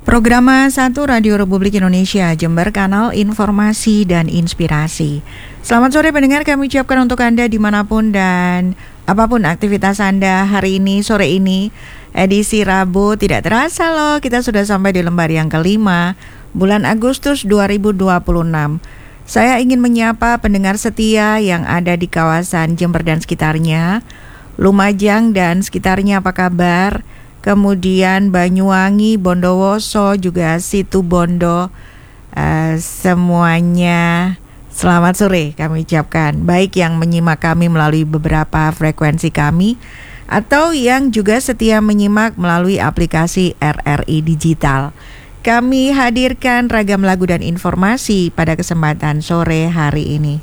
Programa 1 Radio Republik Indonesia Jember, kanal informasi dan inspirasi. Selamat sore pendengar, kami ucapkan untuk Anda dimanapun dan apapun aktivitas Anda hari ini, sore ini. Edisi Rabu tidak terasa loh, kita sudah sampai di lembar yang kelima, bulan Agustus 2026. Saya ingin menyapa pendengar setia yang ada di kawasan Jember dan sekitarnya, Lumajang dan sekitarnya, apa kabar? Kemudian Banyuwangi, Bondowoso, juga Situbondo, semuanya selamat sore kami ucapkan. Baik yang menyimak kami melalui beberapa frekuensi kami, atau yang juga setia menyimak melalui aplikasi RRI Digital. Kami hadirkan ragam lagu dan informasi pada kesempatan sore hari ini.